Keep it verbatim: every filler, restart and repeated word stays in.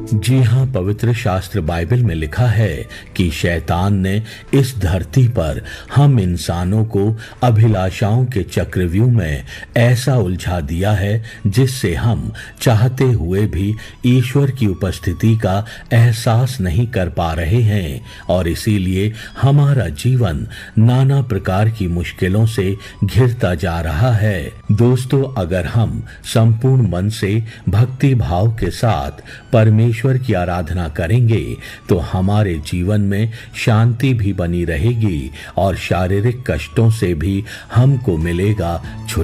जी हाँ, पवित्र शास्त्र बाइबल में लिखा है कि शैतान ने इस धरती पर हम इंसानों को अभिलाषाओं के चक्रव्यूह में ऐसा उलझा दिया है जिससे हम चाहते हुए भी ईश्वर की उपस्थिति का एहसास नहीं कर पा रहे हैं और इसीलिए हमारा जीवन नाना प्रकार की मुश्किलों से घिरता जा रहा है। दोस्तों, अगर हम संपूर्ण मन से भक्ति भाव के साथ परमेश्वर ईश्वर की आराधना करेंगे तो हमारे जीवन में शांति भी बनी रहेगी और शारीरिक कष्टों से भी हमको मिलेगा छुटकारा।